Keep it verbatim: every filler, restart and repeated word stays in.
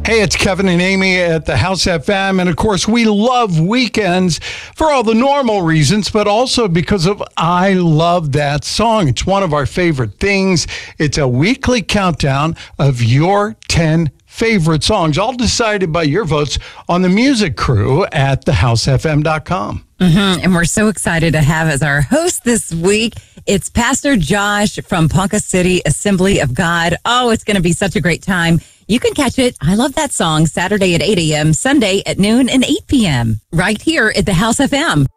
Hey, it's Kevin and Amy at the House F M. And of course, we love weekends for all the normal reasons, but also because of I Love That Song. It's one of our favorite things. It's a weekly countdown of your ten favorite songs, all decided by your votes on the music crew at the house f m dot com. Mm-hmm. And we're so excited to have as our host this week, it's Pastor Josh from Ponca City Assembly of God. Oh, it's going to be such a great time. You can catch it, I Love That Song, Saturday at eight a.m., Sunday at noon and eight p.m. right here at the House F M.